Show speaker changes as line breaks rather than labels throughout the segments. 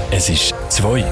Es ist 2.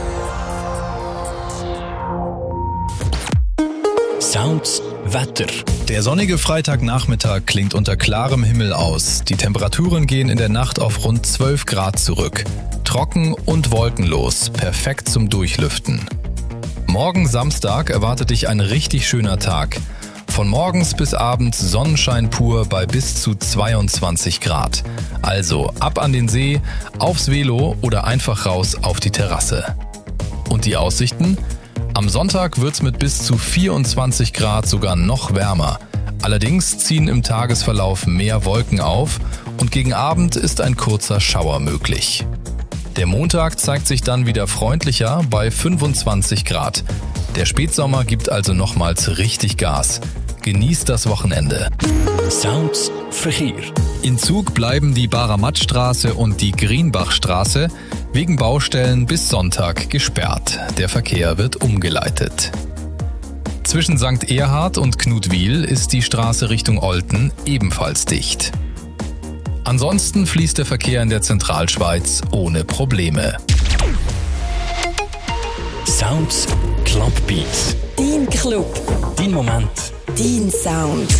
Sounds Wetter.
Der sonnige Freitagnachmittag klingt unter klarem Himmel aus. Die Temperaturen gehen in der Nacht auf rund 12 Grad zurück. Trocken und wolkenlos, perfekt zum Durchlüften. Morgen Samstag erwartet dich ein richtig schöner Tag. Von morgens bis abends Sonnenschein pur bei bis zu 22 Grad. Also ab an den See, aufs Velo oder einfach raus auf die Terrasse. Und die Aussichten? Am Sonntag wird's mit bis zu 24 Grad sogar noch wärmer. Allerdings ziehen im Tagesverlauf mehr Wolken auf und gegen Abend ist ein kurzer Schauer möglich. Der Montag zeigt sich dann wieder freundlicher bei 25 Grad. Der Spätsommer gibt also nochmals richtig Gas. Genießt das Wochenende.
Sounds Verkehr.
In Zug bleiben die Barer-Matt-Straße und die Grienbachstraße wegen Baustellen bis Sonntag gesperrt. Der Verkehr wird umgeleitet. Zwischen St. Erhard und Knutwil ist die Straße Richtung Olten ebenfalls dicht. Ansonsten fließt der Verkehr in der Zentralschweiz ohne Probleme.
Sounds Clubbeats.
Dein Club.
Dein Moment.
Dein Sound.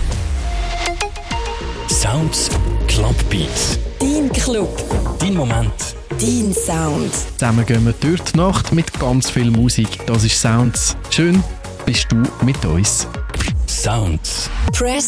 Sounds Clubbeats.
Dein Club.
Dein Moment.
Dein Sound.
Zusammen gehen wir durch die Nacht mit ganz viel Musik. Das ist Sounds. Schön bist du mit uns.
Sounds.
Press